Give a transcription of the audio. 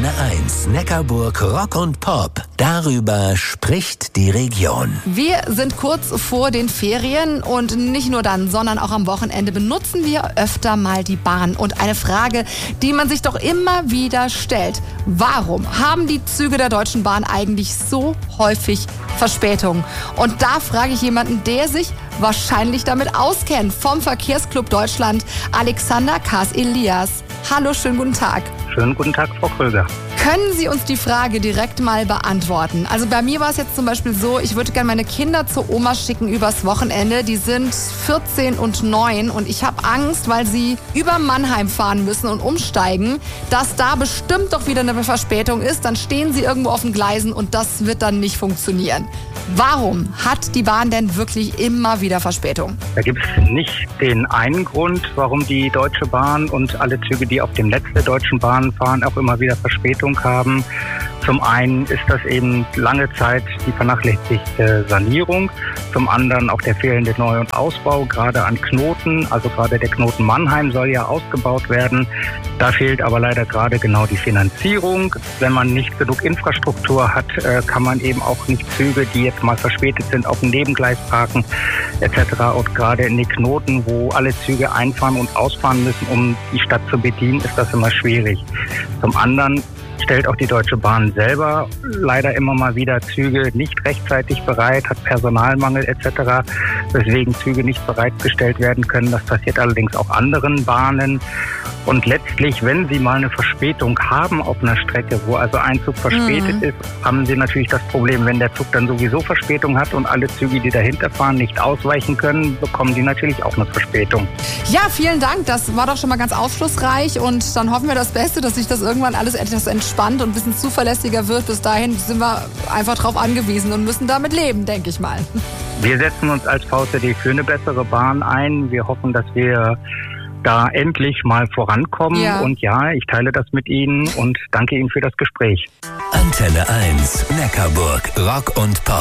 Antenne 1, Neckarburg Rock und Pop. Darüber spricht die Region. Wir sind kurz vor den Ferien und nicht nur dann, sondern auch am Wochenende benutzen wir öfter mal die Bahn. Und eine Frage, die man sich doch immer wieder stellt: Warum haben die Züge der Deutschen Bahn eigentlich so häufig Verspätungen? Und da frage ich jemanden, der sich wahrscheinlich damit auskennt, vom Verkehrsclub Deutschland, Alexander Kaas-Elias. Hallo, schönen guten Tag. Schönen guten Tag, Frau Kröger. Können Sie uns die Frage direkt mal beantworten? Also bei mir war es jetzt zum Beispiel so, ich würde gerne meine Kinder zur Oma schicken übers Wochenende. Die sind 14 und 9 und ich habe Angst, weil sie über Mannheim fahren müssen und umsteigen, dass da bestimmt doch wieder eine Verspätung ist. Dann stehen sie irgendwo auf den Gleisen und das wird dann nicht funktionieren. Warum hat die Bahn denn wirklich immer wieder Verspätung? Da gibt es nicht den einen Grund, warum die Deutsche Bahn und alle Züge, die auf dem Netz der Deutschen Bahn fahren, auch immer wieder Verspätung haben. Zum einen ist das eben lange Zeit die vernachlässigte Sanierung, zum anderen auch der fehlende Neu- und Ausbau, gerade an Knoten, also gerade der Knoten Mannheim soll ja ausgebaut werden. Da fehlt aber leider gerade genau die Finanzierung. Wenn man nicht genug Infrastruktur hat, kann man eben auch nicht Züge, die jetzt mal verspätet sind, auf dem Nebengleis parken etc. Und gerade in den Knoten, wo alle Züge einfahren und ausfahren müssen, um die Stadt zu bedienen, ist das immer schwierig. Zum anderen stellt auch die Deutsche Bahn selber leider immer mal wieder Züge nicht rechtzeitig bereit, hat Personalmangel etc., weswegen Züge nicht bereitgestellt werden können. Das passiert allerdings auch anderen Bahnen. Und letztlich, wenn Sie mal eine Verspätung haben auf einer Strecke, wo also ein Zug verspätet ist, haben Sie natürlich das Problem, wenn der Zug dann sowieso Verspätung hat und alle Züge, die dahinter fahren, nicht ausweichen können, bekommen die natürlich auch eine Verspätung. Ja, vielen Dank. Das war doch schon mal ganz aufschlussreich und dann hoffen wir das Beste, dass sich das irgendwann alles etwas entspannt und ein bisschen zuverlässiger wird. Bis dahin sind wir einfach drauf angewiesen und müssen damit leben, denke ich mal. Wir setzen uns als VCD für eine bessere Bahn ein. Wir hoffen, dass wir da endlich mal vorankommen. Ja. Und ja, ich teile das mit Ihnen und danke Ihnen für das Gespräch. Antenne 1, Neckarburg Rock und Pop.